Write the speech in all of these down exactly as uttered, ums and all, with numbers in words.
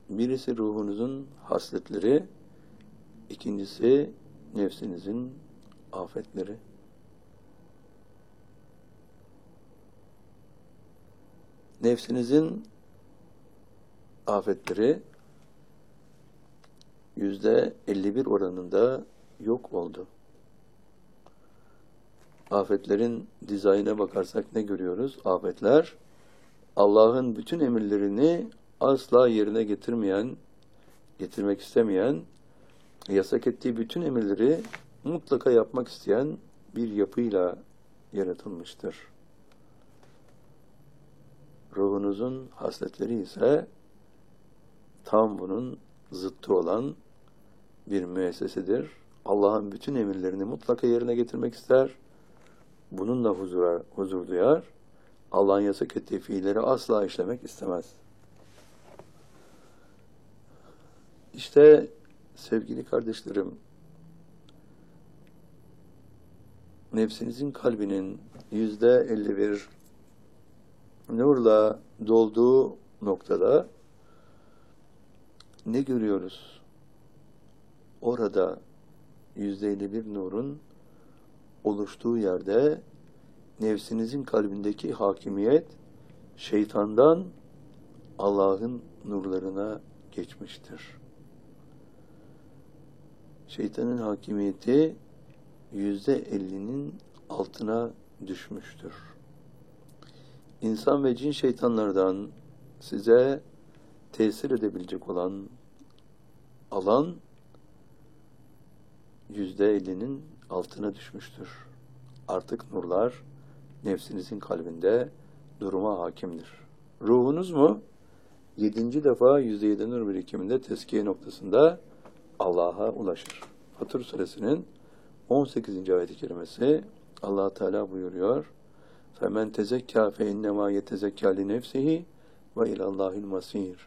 Birisi ruhunuzun hasletleri, ikincisi nefsinizin afetleri. Nefsinizin afetleri yüzde elli bir oranında yok oldu. Afetlerin dizaynına bakarsak ne görüyoruz? Afetler, Allah'ın bütün emirlerini asla yerine getirmeyen, getirmek istemeyen, yasak ettiği bütün emirleri mutlaka yapmak isteyen bir yapıyla yaratılmıştır. Ruhunuzun hasletleri ise tam bunun zıttı olan bir müessesedir. Allah'ın bütün emirlerini mutlaka yerine getirmek ister. Bununla huzura, huzur duyar. Allah'ın yasak ettiği fiilleri asla işlemek istemez. İşte sevgili kardeşlerim, nefsinizin kalbinin yüzde elli bir nurla dolduğu noktada ne görüyoruz? Orada yüzde elli bir nurun oluştuğu yerde nefsinizin kalbindeki hakimiyet şeytandan Allah'ın nurlarına geçmiştir. Şeytanın hakimiyeti yüzde ellinin altına düşmüştür. İnsan ve cin şeytanlardan size tesir edebilecek olan alan yüzde ellinin altına düşmüştür. Artık nurlar nefsinizin kalbinde duruma hakimdir. Ruhunuz mu? Yedinci defa yüzde yedi nur birikiminde tezkiye noktasında Allah'a ulaşır. Fatır Suresinin on sekizinci ayet-i kerimesi Allah Teala buyuruyor. فَمَنْ تَزَكَّى فَاِنَّمَا يَتَزَكَّى لِنَفْسِهِ وَاِلَى اللّٰهِ الْمَصِيرِ.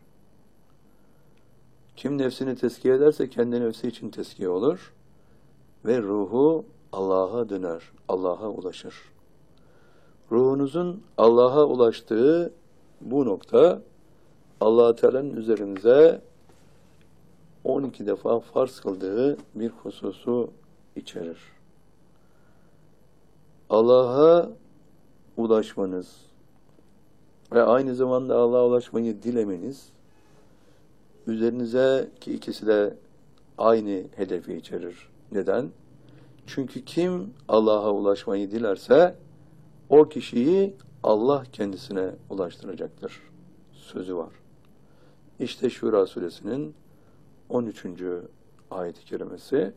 Kim nefsini tezkiye ederse kendi nefsi için tezkiye olur ve ruhu Allah'a döner, Allah'a ulaşır. Ruhunuzun Allah'a ulaştığı bu nokta Allah Teala'nın üzerinize on iki defa farz kıldığı bir hususu içerir. Allah'a ulaşmanız ve aynı zamanda Allah'a ulaşmayı dilemeniz üzerinize, ki ikisi de aynı hedefi içerir. Neden? Çünkü kim Allah'a ulaşmayı dilerse o kişiyi Allah kendisine ulaştıracaktır. Sözü var. İşte Şura Suresinin on üçüncü ayet-i kerimesi.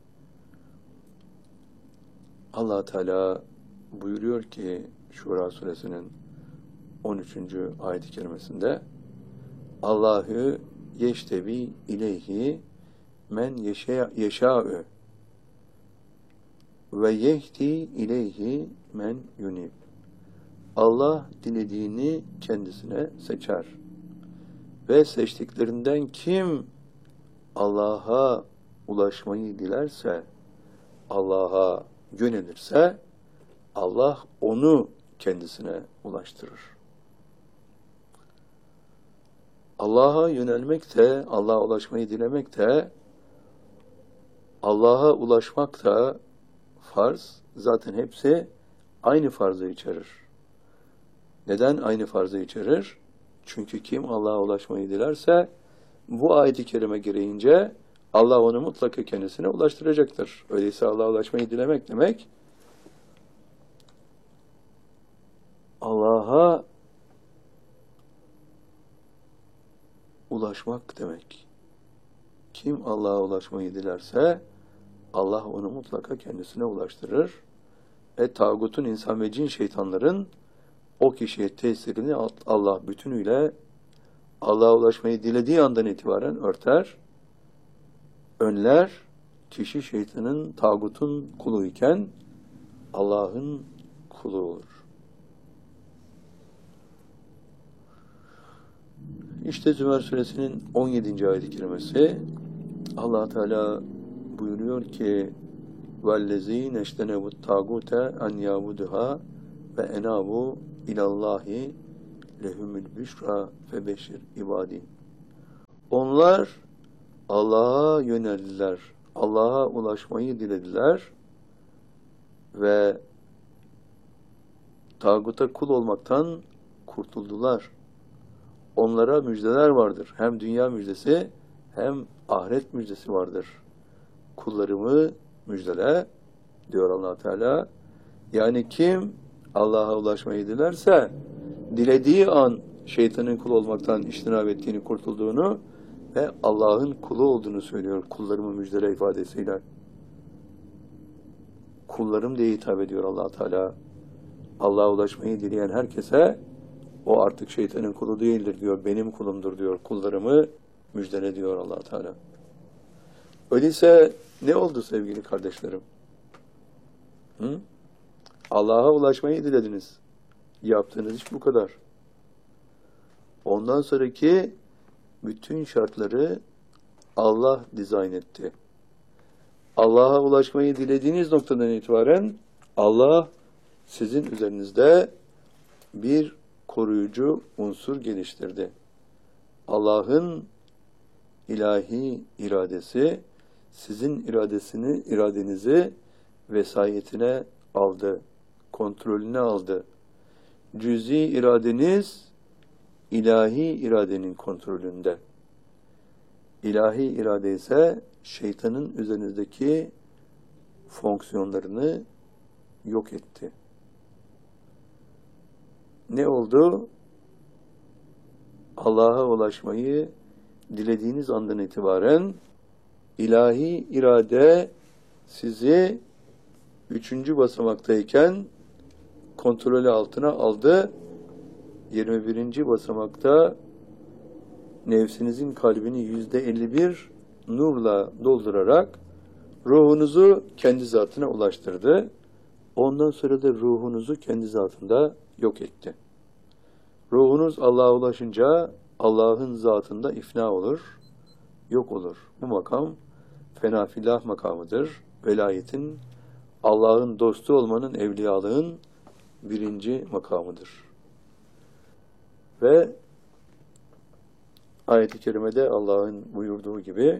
Allah Teala buyuruyor ki Şura Suresinin on üçüncü ayet-i kerimesinde Allahu yeştebi ileyhi men yeşâ'ü ve yehdi ileyhi men yunib. Allah dilediğini kendisine seçer. Ve seçtiklerinden kim Allah'a ulaşmayı dilerse, Allah'a yönelirse, Allah onu kendisine ulaştırır. Allah'a yönelmek de, Allah'a ulaşmayı dilemek de, Allah'a ulaşmak da farz. Zaten hepsi aynı farzı içerir. Neden aynı farzı içerir? Çünkü kim Allah'a ulaşmayı dilerse, bu ayet-i kerime gereğince Allah onu mutlaka kendisine ulaştıracaktır. Öyleyse Allah'a ulaşmayı dilemek demek, Allah'a ulaşmak demek. Kim Allah'a ulaşmayı dilerse, Allah onu mutlaka kendisine ulaştırır. Ve tağutun, insan ve cin şeytanların o kişiye tesirini Allah bütünüyle Allah'a ulaşmayı dilediği andan itibaren örter, önler, kişi şeytanın, tağutun kuluyken Allah'ın kulu olur. İşte Zümer Suresinin on yedinci ayet-i kerimesi Allah Teala buyuruyor ki وَالَّذ۪ينَ اَشْتَنَبُوا التَّاغُوتَ اَنْ يَعْبُدُهَا وَاَنَابُوا اِلَى اللّٰهِ لَهُمُ الْبُشْرَى فَبَشِّرْ عِبَادِهِ. Onlar Allah'a yöneldiler. Allah'a ulaşmayı dilediler ve tağuta kul olmaktan kurtuldular. Onlara müjdeler vardır. Hem dünya müjdesi hem ahiret müjdesi vardır. Kullarımı müjdele diyor Allah Teala. Yani kim Allah'a ulaşmayı dilerse dilediği an şeytanın kulu olmaktan iştinab ettiğini, kurtulduğunu ve Allah'ın kulu olduğunu söylüyor. Kullarımı müjdele ifadesiyle. Kullarım diye hitap ediyor Allah Teala. Allah'a ulaşmayı dileyen herkese o artık şeytanın kulu değildir diyor. Benim kulumdur diyor. Kullarımı müjdele diyor Allah Teala. Öyleyse ne oldu sevgili kardeşlerim? Hı? Allah'a ulaşmayı dilediniz. Yaptığınız iş bu kadar. Ondan sonraki bütün şartları Allah dizayn etti. Allah'a ulaşmayı dilediğiniz noktadan itibaren Allah sizin üzerinizde bir koruyucu unsur geliştirdi. Allah'ın ilahi iradesi sizin iradesini, iradenizi vesayetine aldı, kontrolüne aldı. Cüz'i iradeniz ilahi iradenin kontrolünde. İlahi irade ise şeytanın üzerinizdeki fonksiyonlarını yok etti. Ne oldu? Allah'a ulaşmayı dilediğiniz andan itibaren ilahi irade sizi üçüncü basamaktayken kontrolü altına aldı. yirmi birinci basamakta nefsinizin kalbini yüzde elli bir nurla doldurarak ruhunuzu kendi zatına ulaştırdı. Ondan sonra da ruhunuzu kendi zatında yok etti. Ruhunuz Allah'a ulaşınca Allah'ın zatında ifna olur, yok olur. Bu makam fenafillah makamıdır. Velayetin, Allah'ın dostu olmanın, evliyalığın birinci makamıdır. Ve ayet-i kerimede Allah'ın buyurduğu gibi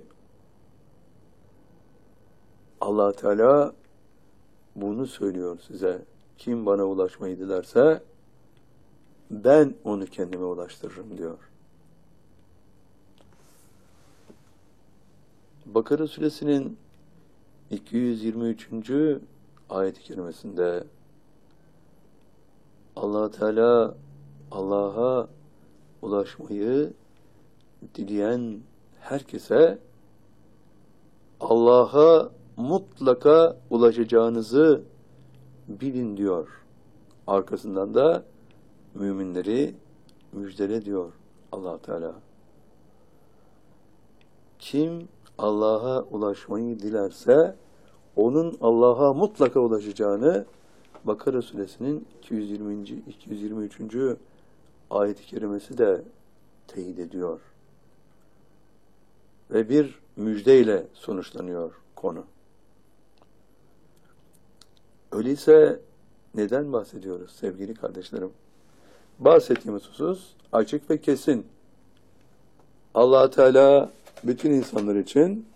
Allah Teala bunu söylüyor size. Kim bana ulaşmayı dilerse ben onu kendime ulaştırırım diyor. Bakara suresinin iki yüz yirmi üçüncü ayet-i kerimesinde Allah Teala Allah'a ulaşmayı dileyen herkese Allah'a mutlaka ulaşacağınızı bilin diyor. Arkasından da müminleri müjdele diyor Allah Teala. Kim Allah'a ulaşmayı dilerse onun Allah'a mutlaka ulaşacağını Bakara suresinin iki yüz yirminci iki yüz yirmi üçüncü ayet-i kerimesi de teyit ediyor. Ve bir müjdeyle sonuçlanıyor konu. Öyleyse neden bahsediyoruz sevgili kardeşlerim? Bahsettiğimiz husus açık ve kesin. Allah Teala bütün insanlar için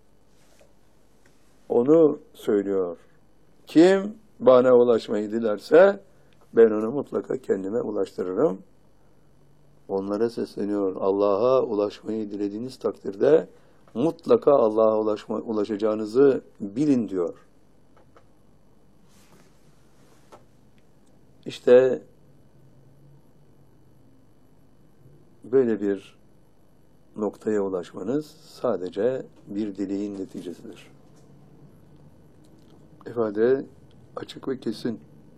onu söylüyor. Kim bana ulaşmayı dilerse ben onu mutlaka kendime ulaştırırım. Onlara sesleniyor. Allah'a ulaşmayı dilediğiniz takdirde mutlaka Allah'a ulaşma, ulaşacağınızı bilin diyor. İşte böyle bir noktaya ulaşmanız sadece bir dileğin neticesidir. İfade açık ve kesin.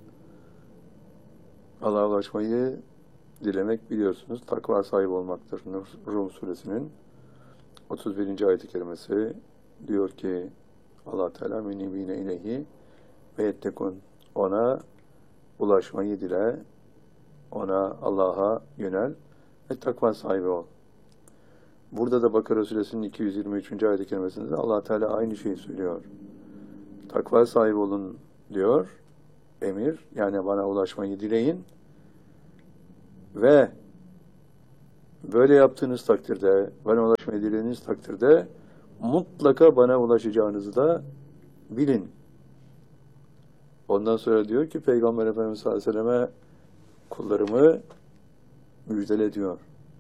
Allah'a ulaşmayı dilemek biliyorsunuz takva sahibi olmaktır. Rum suresinin otuz birinci ayet-i kerimesi diyor ki Allah Teala menibine ileyhi ve yettekun, ona ulaşmayı dile, ona Allah'a yönel ve takva sahibi ol. Burada da Bakara suresinin iki yüz yirmi üçüncü ayet-i kerimesinde Allah Teala aynı şeyi söylüyor. Takva sahibi olun diyor, emir, yani bana ulaşmayı dileyin ve Böyle yaptığınız takdirde, bana ulaşmayı dilediğiniz takdirde mutlaka bana ulaşacağınızı da bilin. Ondan sonra diyor ki Peygamber Efendimiz sallallahu aleyhi ve selleme kullarımı müjdele diyor.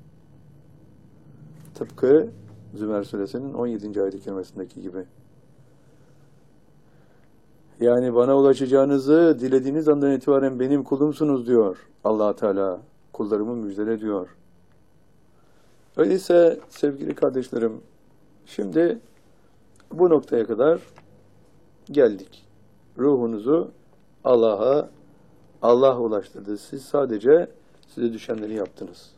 Tıpkı Zümer Suresinin on yedinci ayet-i kerimesindeki gibi. Yani bana ulaşacağınızı dilediğiniz andan itibaren benim kulumsunuz diyor Allah Teala. Kullarımı müjdele diyor. Öyleyse sevgili kardeşlerim, şimdi bu noktaya kadar geldik. Ruhunuzu Allah'a Allah ulaştırdı. Siz sadece size düşenleri yaptınız.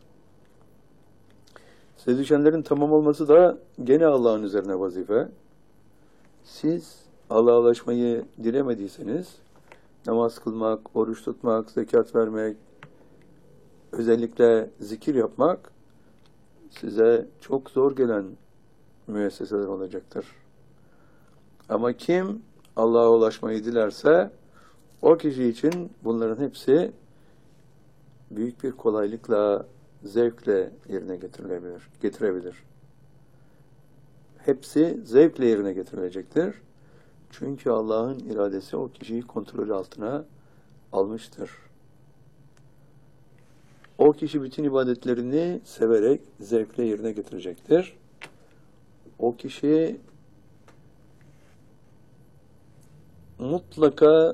Size düşenlerin tamam olması da gene Allah'ın üzerine vazife. Siz Allah'a ulaşmayı dilemediyseniz namaz kılmak, oruç tutmak, zekat vermek, özellikle zikir yapmak size çok zor gelen müesseseler olacaktır. Ama kim Allah'a ulaşmayı dilerse o kişi için bunların hepsi büyük bir kolaylıkla, zevkle yerine getirilebilir, getirebilir. Hepsi zevkle yerine getirilecektir. Çünkü Allah'ın iradesi o kişiyi kontrol altına almıştır. O kişi bütün ibadetlerini severek, zevkle yerine getirecektir. O kişi mutlaka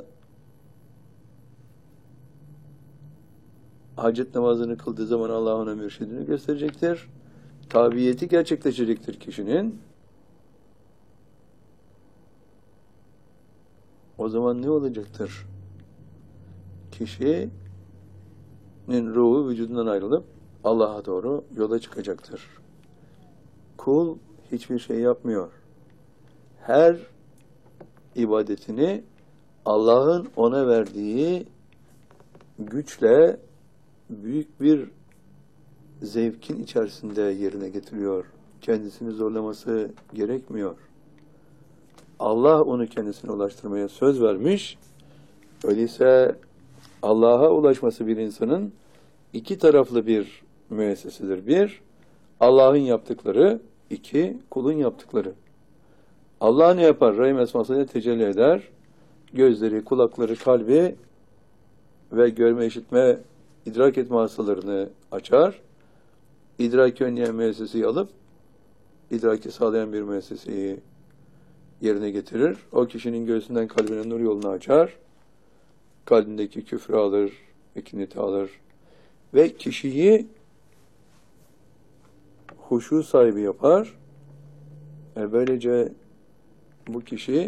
hacet namazını kıldığı zaman Allah ona mürşidini gösterecektir. Tabiyeti gerçekleşecektir kişinin. O zaman ne olacaktır? Kişinin ruhu vücudundan ayrılıp Allah'a doğru yola çıkacaktır. Kul hiçbir şey yapmıyor. Her ibadetini Allah'ın ona verdiği güçle büyük bir zevkin içerisinde yerine getiriyor. Kendisini zorlaması gerekmiyor. Allah onu kendisine ulaştırmaya söz vermiş. Öyleyse Allah'a ulaşması bir insanın iki taraflı bir müessesidir. Bir, Allah'ın yaptıkları. İki, kulun yaptıkları. Allah ne yapar? Rahim esmasıyla tecelli eder. Gözleri, kulakları, kalbi ve görme, işitme, idrak etme hastalarını açar. İdraki önleyen müesseseyi alıp idraki sağlayan bir müesseseyi yerine getirir. O kişinin göğsünden kalbine nur yolunu açar. Kalbindeki küfrü alır, ekineti alır. Ve kişiyi huşu sahibi yapar. E böylece bu kişi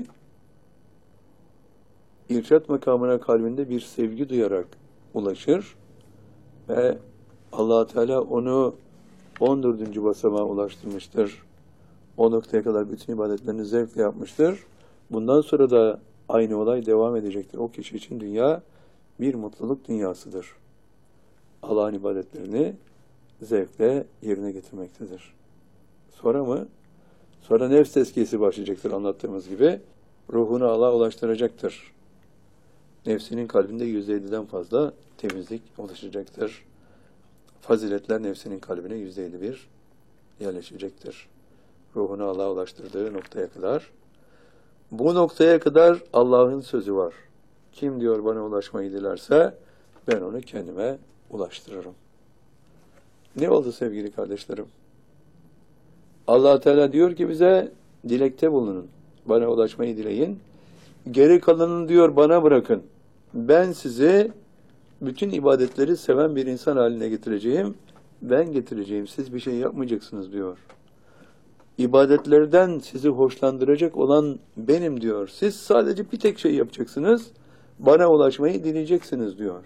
irşat makamına kalbinde bir sevgi duyarak ulaşır. Ve Allah Teala onu on dördüncü basamağa ulaştırmıştır. O noktaya kadar bütün ibadetlerini zevkle yapmıştır. Bundan sonra da aynı olay devam edecektir. O kişi için dünya bir mutluluk dünyasıdır. Allah'ın ibadetlerini zevkle yerine getirmektedir. Sonra mı? Sonra nefs tezkiyesi başlayacaktır anlattığımız gibi. Ruhunu Allah'a ulaştıracaktır. Nefsinin kalbinde yüzde elliden fazla temizlik oluşacaktır. Faziletler nefsinin kalbine yüzde elli bir yerleşecektir. Ruhunu Allah'a ulaştırdığı noktaya kadar. Bu noktaya kadar Allah'ın sözü var. Kim diyor bana ulaşmayı dilerse ben onu kendime ulaştırırım. Ne oldu sevgili kardeşlerim? Allah Teala diyor ki bize dilekte bulunun. Bana ulaşmayı dileyin. Geri kalanını diyor bana bırakın. Ben sizi bütün ibadetleri seven bir insan haline getireceğim. Ben getireceğim. Siz bir şey yapmayacaksınız diyor. İbadetlerden sizi hoşlandıracak olan benim diyor. Siz sadece bir tek şey yapacaksınız. Bana ulaşmayı dileyeceksiniz diyor.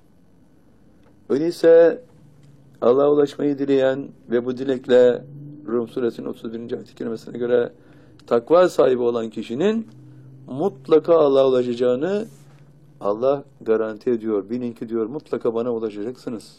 Öyleyse Allah'a ulaşmayı dileyen ve bu dilekle Rum suresinin otuz birinci ayet-i kerimesine göre takva sahibi olan kişinin mutlaka Allah'a ulaşacağını Allah garanti ediyor. Bilin ki diyor mutlaka bana ulaşacaksınız.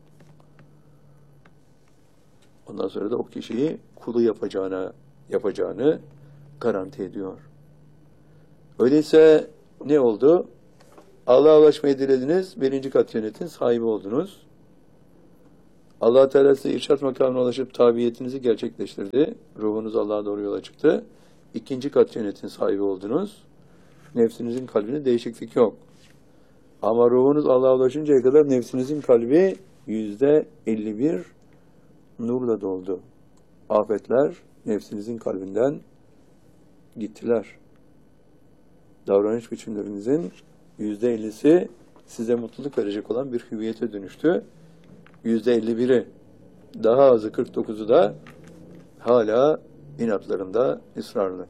Ondan sonra da o kişiyi kulu yapacağına yapacağını garanti ediyor. Öyleyse ne oldu? Allah'a ulaşmayı dilediniz, birinci kat cennetin sahibi oldunuz. Allah Teala size irşat makamına ulaşıp tabiyetinizi gerçekleştirdi. Ruhunuz Allah'a doğru yola çıktı. İkinci kat cennetin sahibi oldunuz. Nefsinizin kalbinde değişiklik yok. Ama ruhunuz Allah'a ulaşıncaya kadar nefsinizin kalbi yüzde elli bir nurla doldu. Afetler nefsinizin kalbinden gittiler. Davranış biçimlerinizin yüzde ellisi size mutluluk verecek olan bir hüviyete dönüştü. Yüzde elli biri, daha azı kırk dokuzu da hala inatlarında ısrarlı.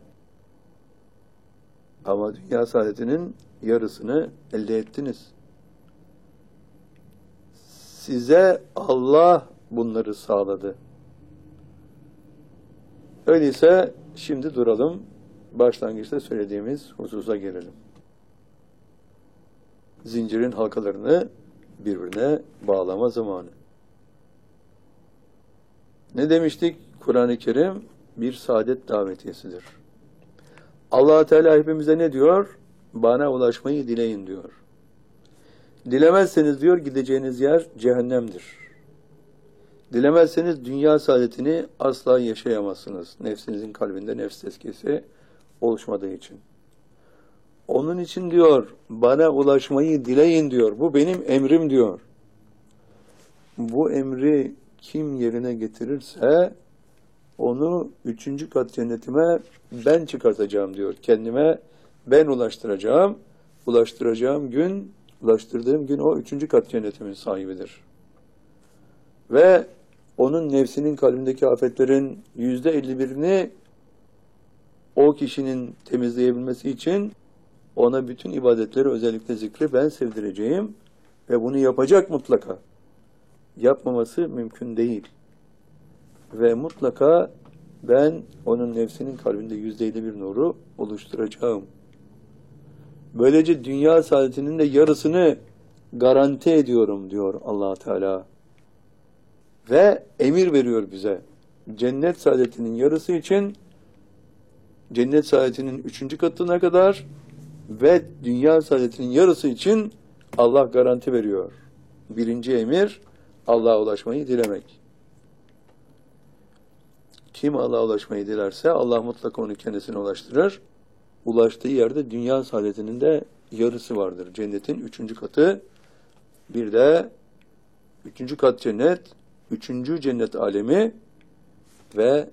Ama dünya saadetinin yarısını elde ettiniz. Size Allah bunları sağladı. Öyleyse şimdi duralım. Başlangıçta söylediğimiz hususa gelelim. Zincirin halkalarını birbirine bağlama zamanı. Ne demiştik? Kur'an-ı Kerim bir saadet davetiyesidir. Allah Teala hepimize ne diyor? Bana ulaşmayı dileyin diyor. Dilemezseniz diyor gideceğiniz yer cehennemdir. Dilemezseniz dünya saadetini asla yaşayamazsınız. Nefsinizin kalbinde nefs tezkiyesi oluşmadığı için. Onun için diyor bana ulaşmayı dileyin diyor. Bu benim emrim diyor. Bu emri kim yerine getirirse onu üçüncü kat cennetime ben çıkartacağım diyor. Kendime ben ulaştıracağım. Ulaştıracağım gün, ulaştırdığım gün o üçüncü kat cennetimin sahibidir. Ve onun nefsinin kalbindeki afetlerin yüzde elli birini o kişinin temizleyebilmesi için ona bütün ibadetleri, özellikle zikri ben sevdireceğim ve bunu yapacak mutlaka. Yapmaması mümkün değil. Ve mutlaka ben onun nefsinin kalbinde yüzde elli bir nuru oluşturacağım. Böylece dünya saadetinin de yarısını garanti ediyorum diyor Allah Teala. Ve emir veriyor bize. Cennet saadetinin yarısı için cennet saadetinin üçüncü katına kadar ve dünya saadetinin yarısı için Allah garanti veriyor. Birinci emir Allah'a ulaşmayı dilemek. Kim Allah'a ulaşmayı dilerse Allah mutlaka onu kendisine ulaştırır. Ulaştığı yerde dünya saadetinin de yarısı vardır. Cennetin üçüncü katı, bir de üçüncü kat cennet, üçüncü cennet alemi ve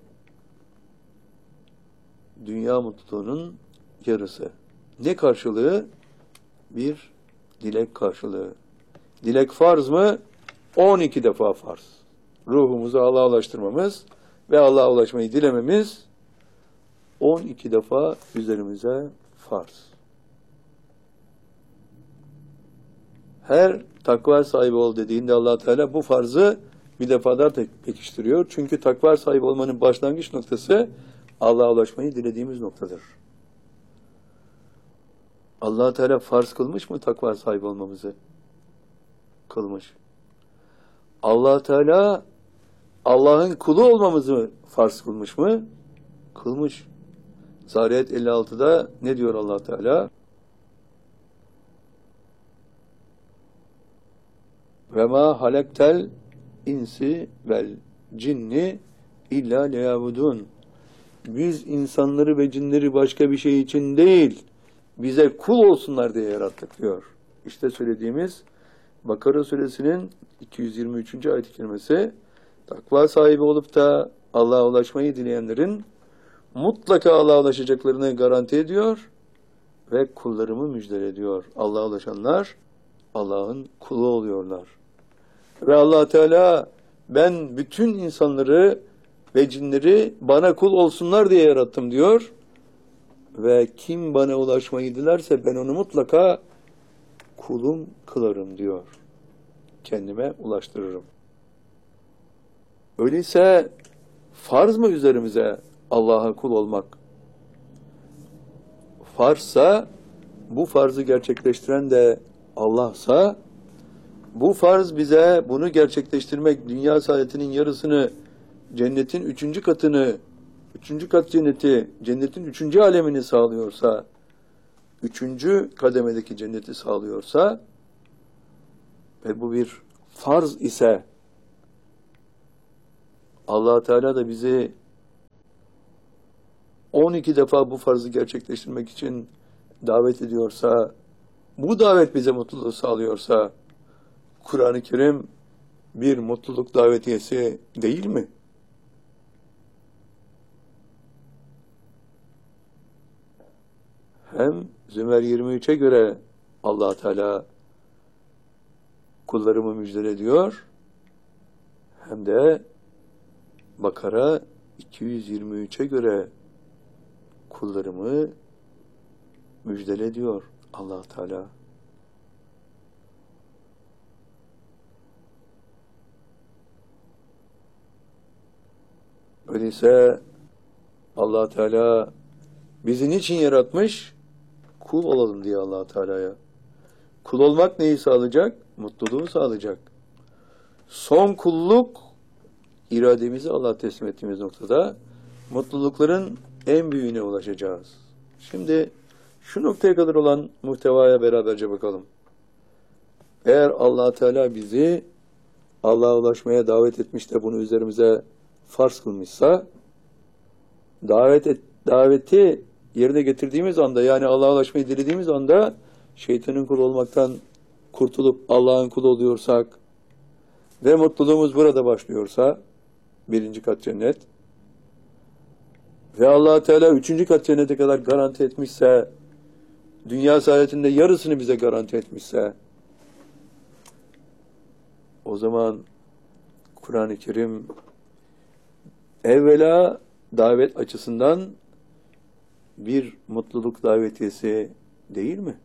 dünya mutluluğunun yarısı. Ne karşılığı? Bir dilek karşılığı. Dilek farz mı? on iki defa farz. Ruhumuzu Allah'a ulaştırmamız ve Allah'a ulaşmayı dilememiz on iki defa üzerimize farz. Her takva sahibi ol dediğinde Allah Teala bu farzı bir defa daha pekiştiriyor. Çünkü takva sahibi olmanın başlangıç noktası Allah'a ulaşmayı dilediğimiz noktadır. Allah Teala farz kılmış mı takva sahibi olmamızı? Kılmış. Allah Teala Allah'ın kulu olmamızı farz kılmış mı? Kılmış. Zariyat elli altıda ne diyor Allah Teala? Ve ma halaktel insi vel cinni illa liyabudun. Biz insanları ve cinleri başka bir şey için değil, bize kul olsunlar diye yarattık diyor. İşte söylediğimiz Bakara suresinin iki yüz yirmi üçüncü ayet-i kerimesi, takva sahibi olup da Allah'a ulaşmayı dileyenlerin mutlaka Allah'a ulaşacaklarını garanti ediyor ve kullarımı müjdele ediyor. Allah'a ulaşanlar Allah'ın kulu oluyorlar. Ve Allah Teala ben bütün insanları ve cinleri bana kul olsunlar diye yarattım diyor. Ve kim bana ulaşmayı dilerse ben onu mutlaka kulum kılarım diyor. Kendime ulaştırırım. Öyleyse farz mı üzerimize Allah'a kul olmak? Farzsa, bu farzı gerçekleştiren de Allah'sa, bu farz bize bunu gerçekleştirmek, dünya saadetinin yarısını, cennetin üçüncü katını, üçüncü kat cenneti, cennetin üçüncü alemini sağlıyorsa, üçüncü kademedeki cenneti sağlıyorsa ve bu bir farz ise Allah Teala da bizi on iki defa bu farzı gerçekleştirmek için davet ediyorsa, bu davet bize mutluluğu sağlıyorsa, Kur'an-ı Kerim bir mutluluk davetiyesi değil mi? Hem Zümer yirmi üçe göre Allah Teala kullarımı müjdele diyor, hem de Bakara iki yüz yirmi üçe göre kullarımı müjdele diyor Allah Teala. Öyleyse Allah Teala bizi niçin yaratmış? Kul olalım diye Allah Teala'ya. Kul olmak neyi sağlayacak? Mutluluğu sağlayacak. Son kulluk, irademizi Allah'a teslim ettiğimiz noktada mutlulukların en büyüğüne ulaşacağız. Şimdi şu noktaya kadar olan muhtevaya beraberce bakalım. Eğer Allah Teala bizi Allah'a ulaşmaya davet etmiş de bunu üzerimize farz kılmışsa, davet et, daveti yerine getirdiğimiz anda, yani Allah'a ulaşmayı dilediğimiz anda şeytanın kulu olmaktan kurtulup Allah'ın kulu oluyorsak ve mutluluğumuz burada başlıyorsa, birinci kat cennet, ve Allah Teala üçüncü kat cennete kadar garanti etmişse, dünya saadetinde yarısını bize garanti etmişse, o zaman Kur'an-ı Kerim evvela davet açısından bir mutluluk davetiyesi değil mi?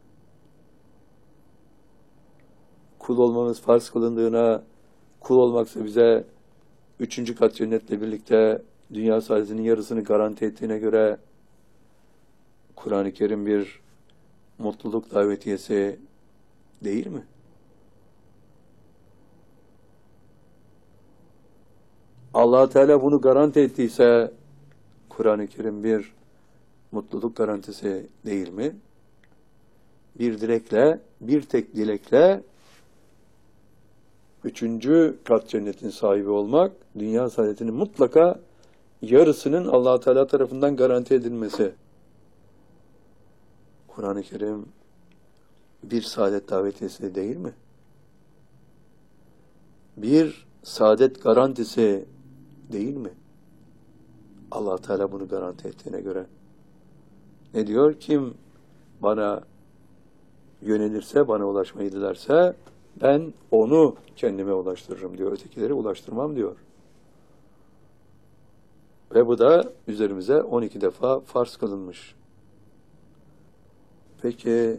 Kul olmamız farz kılındığına, kul olmaksa bize üçüncü kat cennetle birlikte dünya saadetinin yarısını garanti ettiğine göre Kur'an-ı Kerim bir mutluluk davetiyesi değil mi? Allah Teala bunu garanti ettiyse Kur'an-ı Kerim bir mutluluk garantisi değil mi? Bir dilekle, bir tek dilekle üçüncü kat cennetin sahibi olmak, dünya saadetinin mutlaka yarısının Allah Teala tarafından garanti edilmesi. Kur'an-ı Kerim bir saadet davetiyesi değil mi? Bir saadet garantisi değil mi? Allah Teala bunu garanti ettiğine göre. Ne diyor? Kim bana yönelirse, bana ulaşmayı dilerse ben onu kendime ulaştırırım diyor. Ötekileri ulaştırmam diyor. Ve bu da üzerimize on iki defa farz kılınmış. Peki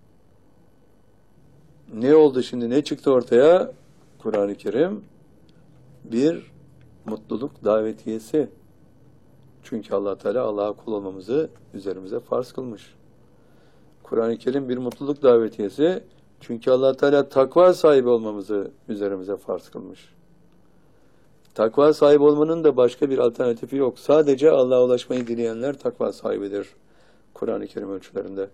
ne oldu şimdi? Ne çıktı ortaya? Kur'an-ı Kerim bir mutluluk davetiyesi. Çünkü Allah Teala Allah'a kul olmamızı üzerimize farz kılmış. Kur'an-ı Kerim bir mutluluk davetiyesi. Çünkü Allah Teala takva sahibi olmamızı üzerimize farz kılmış. Takva sahibi olmanın da başka bir alternatifi yok. Sadece Allah'a ulaşmayı dileyenler takva sahibidir Kur'an-ı Kerim ölçülerinde.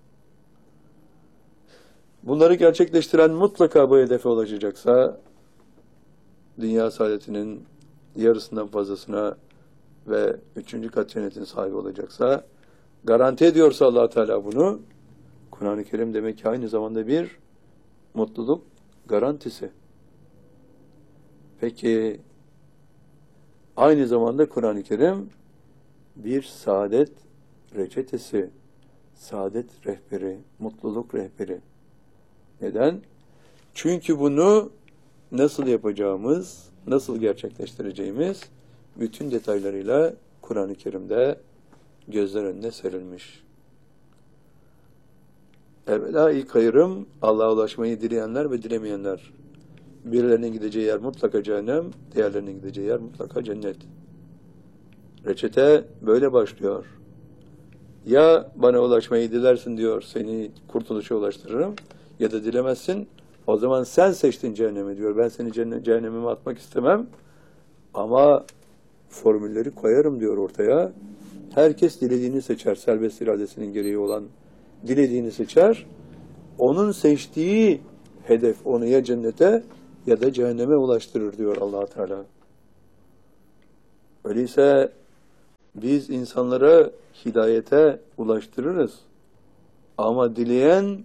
Bunları gerçekleştiren mutlaka bu hedefe ulaşacaksa, dünya saadetinin yarısından fazlasına ve üçüncü kat cennetin sahibi olacaksa, garanti ediyorsa Allah Teala bunu, Kur'an-ı Kerim demek ki aynı zamanda bir mutluluk garantisi. Peki, aynı zamanda Kur'an-ı Kerim bir saadet reçetesi, saadet rehberi, mutluluk rehberi. Neden? Çünkü bunu nasıl yapacağımız, nasıl gerçekleştireceğimiz bütün detaylarıyla Kur'an-ı Kerim'de gözler önüne serilmiş. Evvela ilk ayrım Allah'a ulaşmayı dileyenler ve dilemeyenler. Birilerinin gideceği yer mutlaka cehennem, diğerlerinin gideceği yer mutlaka cennet. Reçete böyle başlıyor. Ya bana ulaşmayı dilersin diyor, seni kurtuluşa ulaştırırım, ya da dilemezsin, o zaman sen seçtin cehennemi diyor. Ben seni cehenneme atmak istemem ama formülleri koyarım diyor ortaya. Herkes dilediğini seçer, serbest iradesinin gereği olan dilediğini seçer. Onun seçtiği hedef onu ya cennete ya da cehenneme ulaştırır diyor Allah Teala. Öyleyse biz insanlara hidayete ulaştırırız. Ama dileyen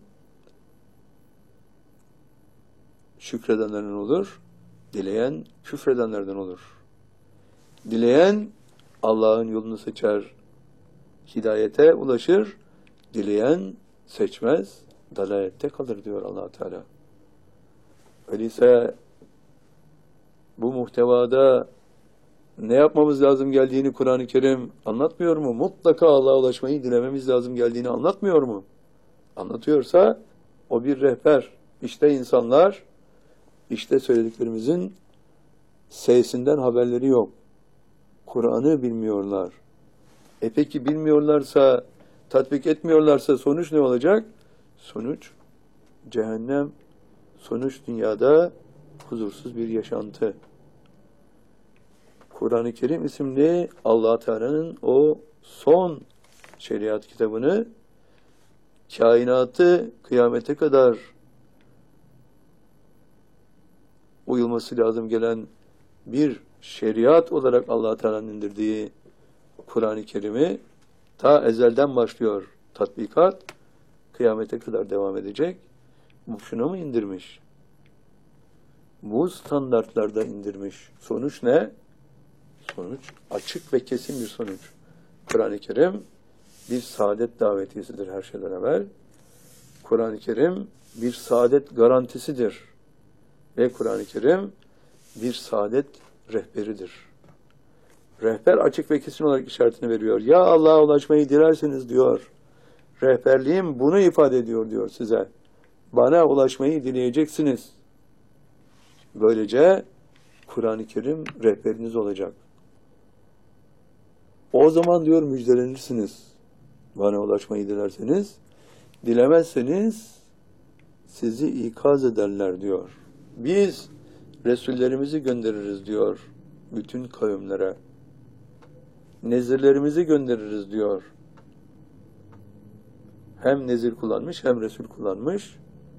şükredenlerden olur, dileyen küfredenlerden olur. Dileyen Allah'ın yolunu seçer, hidayete ulaşır, dileyen seçmez, dalalette kalır diyor Allah Teala. Öyleyse bu muhtevada ne yapmamız lazım geldiğini Kur'an-ı Kerim anlatmıyor mu? Mutlaka Allah'a ulaşmayı dilememiz lazım geldiğini anlatmıyor mu? Anlatıyorsa o bir rehber. İşte insanlar, işte söylediklerimizin sesinden haberleri yok. Kur'an'ı bilmiyorlar. E peki bilmiyorlarsa, tatbik etmiyorlarsa sonuç ne olacak? Sonuç cehennem, sonuç dünyada huzursuz bir yaşantı. Kur'an-ı Kerim isimli Allah Teala'nın o son şeriat kitabını kainatı kıyamete kadar uyulması lazım gelen bir şeriat olarak Allah Teala'nın indirdiği Kur'an-ı Kerim'i ta ezelden başlıyor tatbikat, kıyamete kadar devam edecek. Bu şuna mı indirmiş? Bu standartlarda indirmiş. Sonuç ne? Sonuç açık ve kesin bir sonuç. Kur'an-ı Kerim bir saadet davetiyesidir her şeyden evvel. Kur'an-ı Kerim bir saadet garantisidir. Ve Kur'an-ı Kerim bir saadet rehberidir. Rehber açık ve kesin olarak işaretini veriyor. Ya Allah'a ulaşmayı dilerseniz diyor. Rehberliğim bunu ifade ediyor diyor size. Bana ulaşmayı dileyeceksiniz. Böylece Kur'an-ı Kerim rehberiniz olacak. O zaman diyor müjdelenirsiniz. Bana ulaşmayı dilerseniz. Dilemezseniz sizi ikaz ederler diyor. Biz Resullerimizi göndeririz diyor bütün kavimlere. Nezirlerimizi göndeririz diyor. Hem nezir kullanmış hem Resul kullanmış.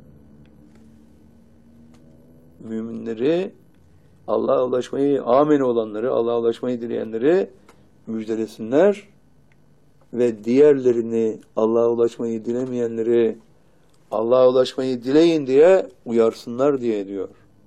Müminleri, Allah'a ulaşmayı, amin olanları, Allah'a ulaşmayı dileyenleri müjdelesinler ve diğerlerini, Allah'a ulaşmayı dilemeyenleri Allah'a ulaşmayı dileyin diye uyarsınlar diye diyor.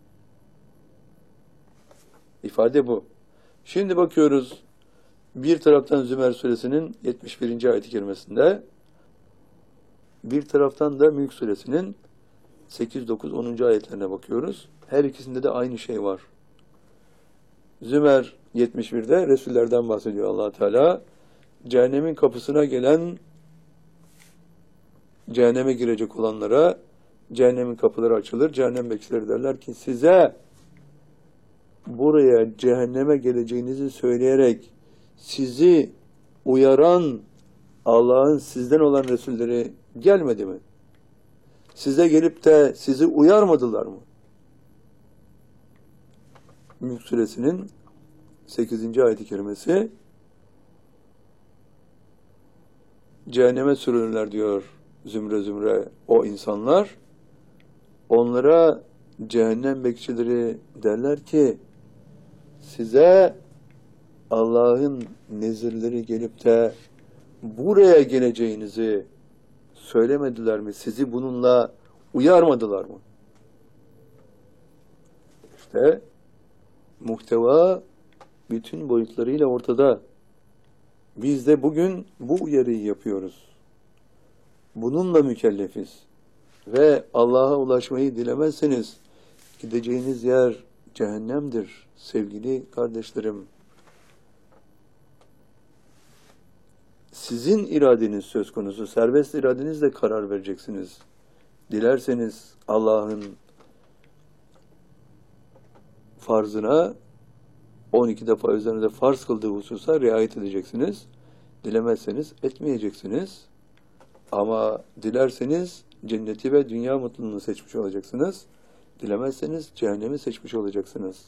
İfade bu. Şimdi bakıyoruz bir taraftan Zümer suresinin yetmiş birinci ayet-i kerimesinde, bir taraftan da Mülk suresinin sekiz, dokuz, onuncu ayetlerine bakıyoruz. Her ikisinde de aynı şey var. Zümer yetmiş birde Resullerden bahsediyor Allah Teala. Cehennemin kapısına gelen, cehenneme girecek olanlara cehennemin kapıları açılır. Cehennem bekçileri derler ki size buraya cehenneme geleceğinizi söyleyerek sizi uyaran Allah'ın sizden olan Resulleri gelmedi mi? Size gelip de sizi uyarmadılar mı? Mülk suresinin sekizinci ayet-i kerimesi cehenneme sürülürler diyor zümre zümre o insanlar. Onlara cehennem bekçileri derler ki size Allah'ın nezirleri gelip de buraya geleceğinizi söylemediler mi? Sizi bununla uyarmadılar mı? İşte muhteva bütün boyutlarıyla ortada. Biz de bugün bu uyarıyı yapıyoruz. Bununla mükellefiz. Ve Allah'a ulaşmayı dilemezseniz gideceğiniz yer cehennemdir sevgili kardeşlerim. Sizin iradeniz söz konusu. Serbest iradenizle karar vereceksiniz. Dilerseniz Allah'ın farzına on iki defa üzerinde farz kıldığı hususa riayet edeceksiniz. Dilemezseniz etmeyeceksiniz. Ama dilerseniz cenneti ve dünya mutluluğunu seçmiş olacaksınız. Dilemezseniz cehennemi seçmiş olacaksınız.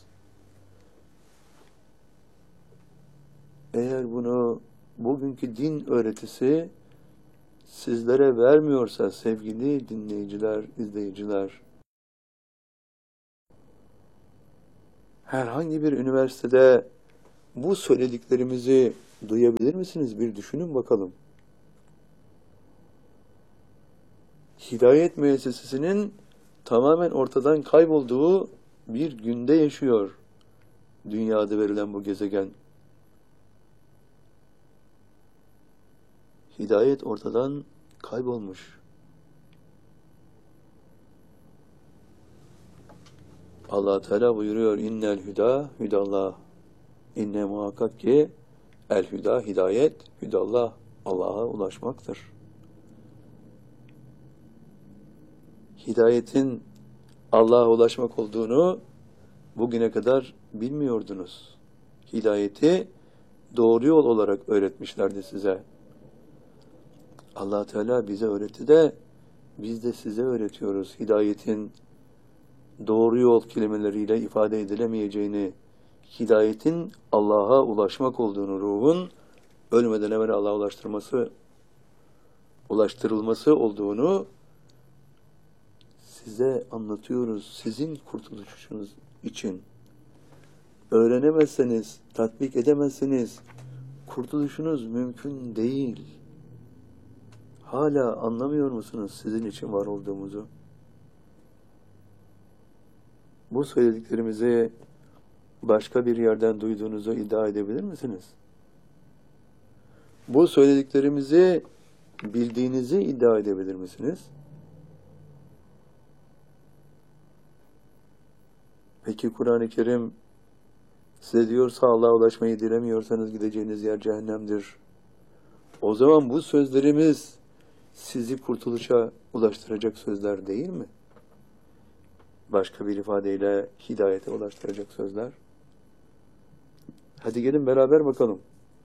Eğer bunu bugünkü din öğretisi sizlere vermiyorsa sevgili dinleyiciler, izleyiciler, herhangi bir üniversitede bu söylediklerimizi duyabilir misiniz? Bir düşünün bakalım. Hidayet müessesesinin tamamen ortadan kaybolduğu bir günde yaşıyor dünyada verilen bu gezegen. Hidayet ortadan kaybolmuş. Allah Teala buyuruyor: İnnel hüda hüdallah. İnne muhakkak ki el hüda hidayet hüdallah. Allah'a ulaşmaktır. Hidayetin Allah'a ulaşmak olduğunu bugüne kadar bilmiyordunuz. Hidayeti doğru yol olarak öğretmişlerdi size. Allah Teala bize öğretti de biz de size öğretiyoruz. Hidayetin doğru yol kelimeleriyle ifade edilemeyeceğini, hidayetin Allah'a ulaşmak olduğunu, ruhun ölmeden evvel Allah'a ulaştırması, ulaştırılması olduğunu size anlatıyoruz. Sizin kurtuluşunuz için. Öğrenemezseniz, tatbik edemezseniz kurtuluşunuz mümkün değil. Hala anlamıyor musunuz sizin için var olduğumuzu? Bu söylediklerimizi başka bir yerden duyduğunuzu iddia edebilir misiniz? Bu söylediklerimizi bildiğinizi iddia edebilir misiniz? Peki Kur'an-ı Kerim size diyorsa Allah'a ulaşmayı dilemiyorsanız gideceğiniz yer cehennemdir. O zaman bu sözlerimiz sizi kurtuluşa ulaştıracak sözler değil mi? Başka bir ifadeyle hidayete ulaştıracak sözler. Hadi gelin beraber bakalım.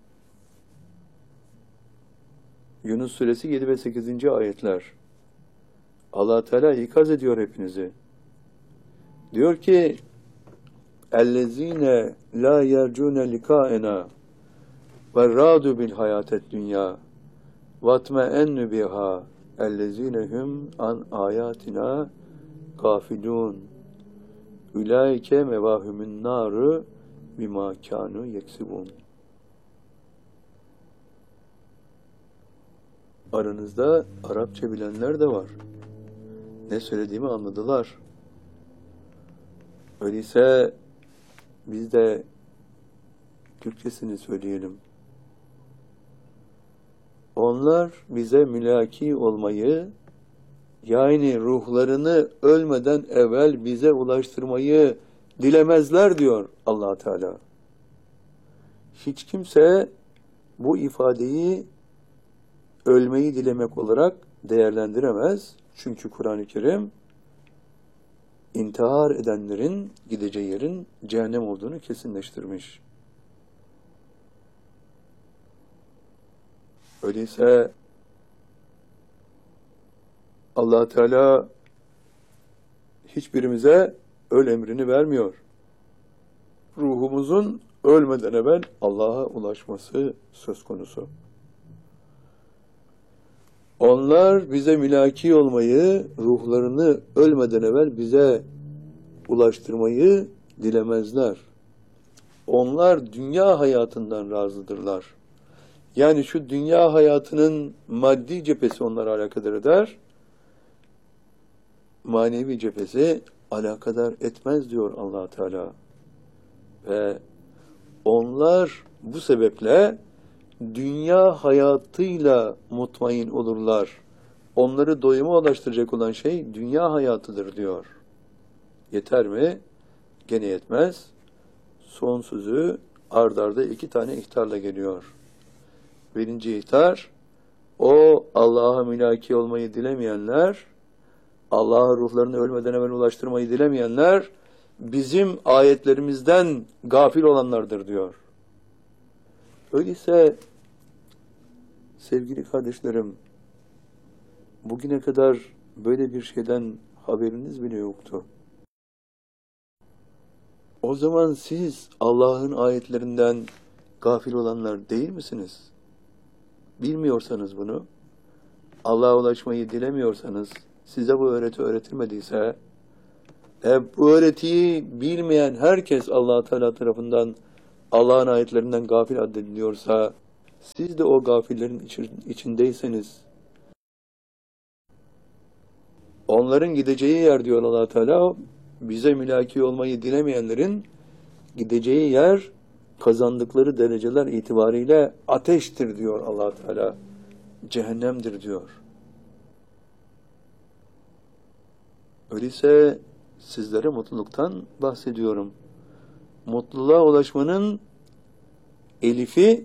Yunus Suresi yedi ve sekizinci ayetler. Allah Teala ikaz ediyor hepinizi. Diyor ki: اَلَّذ۪ينَ لَا يَرْجُونَ لِقَاءَنَا وَالرَّادُ بِالْحَيَاةِ الدُّنْيَا وَاتْمَأَنُّ بِهَا اَلَّذ۪ينَ هُمْ عَنْ آيَاتِنَا gafilun. Ulaike mevahumun naru bima kanu yeksibun. Aranızda Arapça bilenler de var. Ne söylediğimi anladılar. Öyleyse biz de Türkçesini söyleyelim. Onlar bize mülaki olmayı, yani ruhlarını ölmeden evvel bize ulaştırmayı dilemezler diyor Allah Teala. Hiç kimse bu ifadeyi ölmeyi dilemek olarak değerlendiremez. Çünkü Kur'an-ı Kerim intihar edenlerin gideceği yerin cehennem olduğunu kesinleştirmiş. Öyleyse Allah Teala hiçbirimize öl emrini vermiyor. Ruhumuzun ölmeden evvel Allah'a ulaşması söz konusu. Onlar bize mülaki olmayı, ruhlarını ölmeden evvel bize ulaştırmayı dilemezler. Onlar dünya hayatından razıdırlar. Yani şu dünya hayatının maddi cephesi onları alakadar eder, manevi cephesi alakadar etmez diyor Allah Teala. Ve onlar bu sebeple dünya hayatıyla mutmain olurlar. Onları doyuma ulaştıracak olan şey dünya hayatıdır diyor. Yeter mi? Gene yetmez. Son sözü ard arda iki tane ihtarla geliyor. Birinci ihtar, o Allah'a mülaki olmayı dilemeyenler, Allah'a ruhlarını ölmeden evvel ulaştırmayı dilemeyenler, bizim ayetlerimizden gafil olanlardır diyor. Öyleyse sevgili kardeşlerim, bugüne kadar böyle bir şeyden haberiniz bile yoktu. O zaman siz Allah'ın ayetlerinden gafil olanlar değil misiniz? Bilmiyorsanız bunu, Allah'a ulaşmayı dilemiyorsanız, size bu öğreti öğretilmediyse, e, bu öğretiyi bilmeyen herkes Allah Teala tarafından Allah'ın ayetlerinden gafil addediliyorsa, siz de o gafillerin içindeyseniz, onların gideceği yer diyor Allah Teala, bize mülaki olmayı dilemeyenlerin gideceği yer, kazandıkları dereceler itibariyle ateştir diyor Allah Teala. Cehennemdir diyor. Öyleyse sizlere mutluluktan bahsediyorum. Mutluluğa ulaşmanın elifi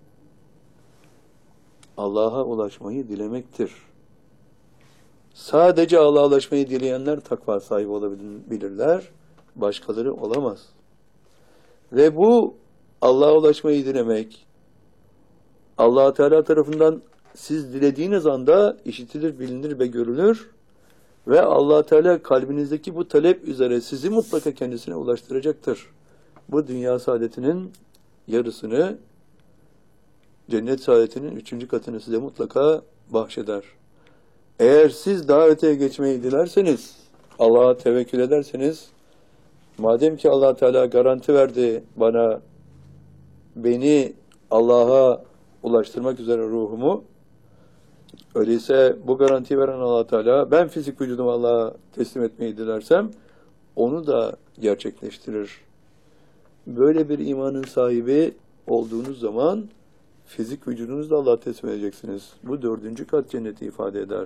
Allah'a ulaşmayı dilemektir. Sadece Allah'a ulaşmayı dileyenler takva sahibi olabilirler. Başkaları olamaz. Ve bu Allah'a ulaşmayı dilemek, Allah Teala tarafından siz dilediğiniz anda işitilir, bilinir ve görülür ve Allah Teala kalbinizdeki bu talep üzere sizi mutlaka kendisine ulaştıracaktır. Bu dünya saadetinin yarısını, cennet saadetinin üçüncü katını size mutlaka bahşeder. Eğer siz daha öteye geçmeyi dilerseniz, Allah'a tevekkül ederseniz, madem ki Allah Teala garanti verdi bana, beni Allah'a ulaştırmak üzere ruhumu, öyleyse bu garantiyi veren Allah Teala, ben fizik vücudumu Allah'a teslim etmeyi dilersem, onu da gerçekleştirir. Böyle bir imanın sahibi olduğunuz zaman, fizik vücudunuzu da Allah'a teslim edeceksiniz. Bu dördüncü kat cenneti ifade eder.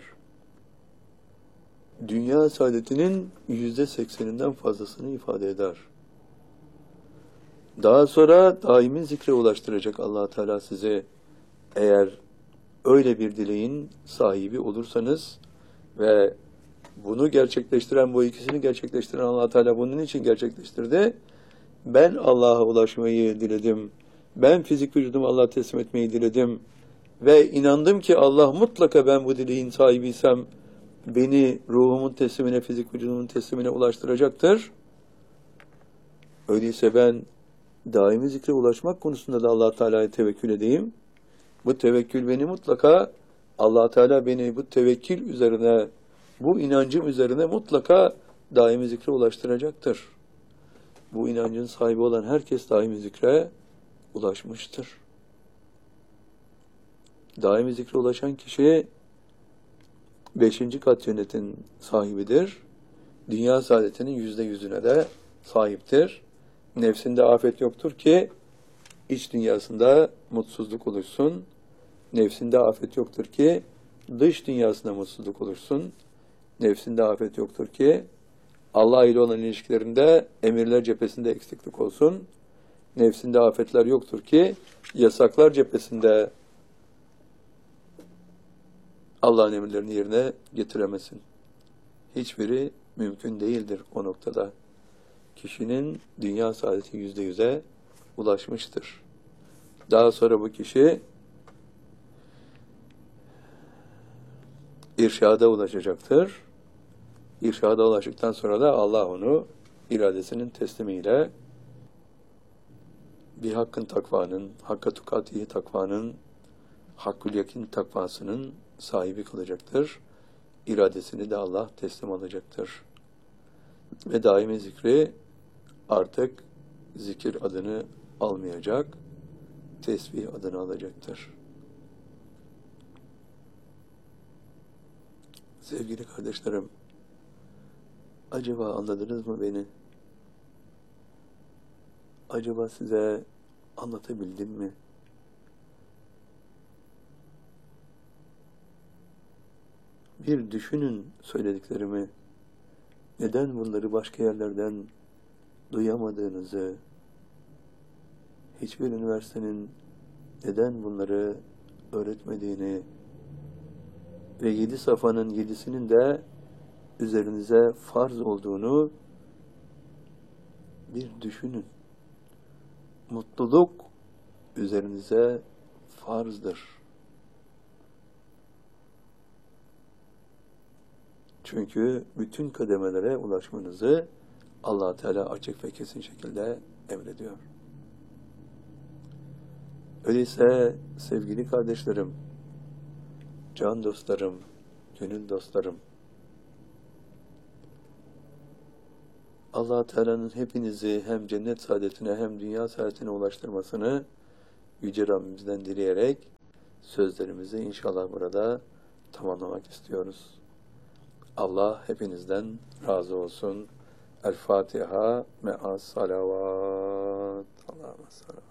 Dünya saadetinin yüzde sekseninden fazlasını ifade eder. Daha sonra daimi zikre ulaştıracak Allah Teala size, eğer öyle bir dileğin sahibi olursanız ve bunu gerçekleştiren, bu ikisini gerçekleştiren Allah Teala bunun için gerçekleştirdi. Ben Allah'a ulaşmayı diledim. Ben fizik vücudumu Allah'a teslim etmeyi diledim. Ve inandım ki Allah mutlaka ben bu dileğin sahibiysem beni ruhumun teslimine, fizik vücudumun teslimine ulaştıracaktır. Öyleyse ben daimi zikre ulaşmak konusunda da Allah Teala'ya tevekkül edeyim. Bu tevekkül beni mutlaka, Allah Teala beni bu tevekkül üzerine, bu inancım üzerine mutlaka daimi zikre ulaştıracaktır. Bu inancın sahibi olan herkes daimi zikre ulaşmıştır. Daimi zikre ulaşan kişi beşinci kat cennetin sahibidir. Dünya saadetinin yüzde yüzüne de sahiptir. Nefsinde afet yoktur ki iç dünyasında mutsuzluk oluşsun. Nefsinde afet yoktur ki dış dünyasında mutsuzluk oluşsun. Nefsinde afet yoktur ki Allah ile olan ilişkilerinde emirler cephesinde eksiklik olsun. Nefsinde afetler yoktur ki yasaklar cephesinde Allah'ın emirlerini yerine getiremesin. Hiçbiri mümkün değildir o noktada. Kişinin dünya saadeti yüzde yüze ulaşmıştır. Daha sonra bu kişi irşada ulaşacaktır. İrşada ulaştıktan sonra da Allah onu iradesinin teslimiyle bir hakkın takvanın, hakka tukatihi takvanın, hakkül yakin takvasının sahibi kılacaktır. İradesini de Allah teslim alacaktır. Ve daimi zikri artık zikir adını almayacak, tesbih adını alacaktır. Sevgili kardeşlerim, acaba anladınız mı beni? Acaba size anlatabildim mi? Bir düşünün söylediklerimi. Neden bunları başka yerlerden duyamadığınızı, hiçbir üniversitenin neden bunları öğretmediğini ve yedi safanın yedisinin de üzerinize farz olduğunu bir düşünün. Mutluluk üzerinize farzdır. Çünkü bütün kademelere ulaşmanızı Allah Teala açık ve kesin şekilde emrediyor. Öyleyse sevgili kardeşlerim, can dostlarım, gönül dostlarım, Allah Teala'nın hepinizi hem cennet saadetine hem dünya saadetine ulaştırmasını Yüce Rabbimizden dileyerek sözlerimizi inşallah burada tamamlamak istiyoruz. Allah hepinizden razı olsun. El Fatiha me'as salavat. Allah'a emanet.